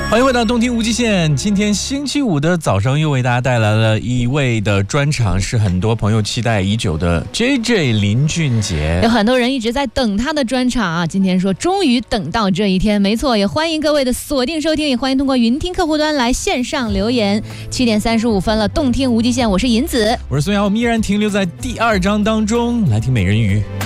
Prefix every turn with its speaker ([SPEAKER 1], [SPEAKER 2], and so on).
[SPEAKER 1] 欢迎回到动听无极限。今天星期五的早上又为大家带来了一位的专场，是很多朋友期待已久的 JJ 林俊杰。
[SPEAKER 2] 有很多人一直在等他的专场啊，今天说终于等到这一天。没错，也欢迎各位的锁定收听，也欢迎通过云听客户端来线上留言。7点35分了，动听无极限，我是银子，
[SPEAKER 1] 我是孙瑶，我们依然停留在第2章当中，来听美人鱼。